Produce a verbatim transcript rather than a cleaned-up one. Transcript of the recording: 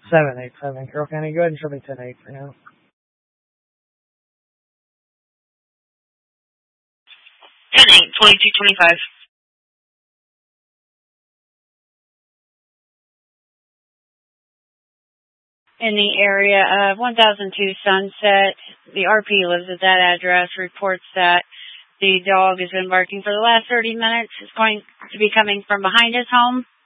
seven eight seven, Carroll County. Go ahead and show me ten eight for now. ten eight, twenty-two twenty-five. In the area of one thousand two Sunset, the R P lives at that address, reports that the dog has been barking for the last thirty minutes. It's going to be coming from behind his home.